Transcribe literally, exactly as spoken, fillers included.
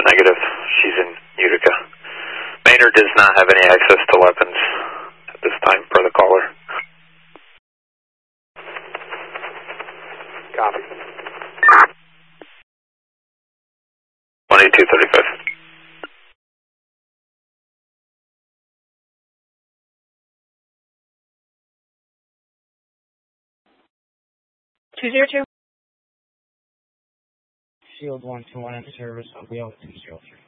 negative. She's in Utica. Maynard does not have any access to weapons at this time, per the caller. Copy. twenty-two thirty-five. two zero two. Shield one two one in service, O B L two zero three.